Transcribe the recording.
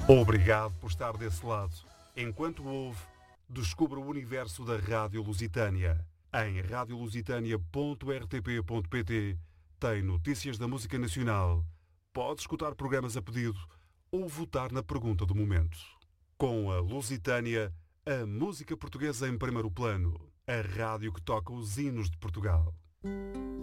Obrigado por estar desse lado. Enquanto ouve, descubra o universo da Rádio Lusitânia. Em radiolusitania.rtp.pt tem notícias da música nacional. Pode escutar programas a pedido ou votar na pergunta do momento. Com a Lusitânia, a música portuguesa em primeiro plano. A rádio que toca os hinos de Portugal.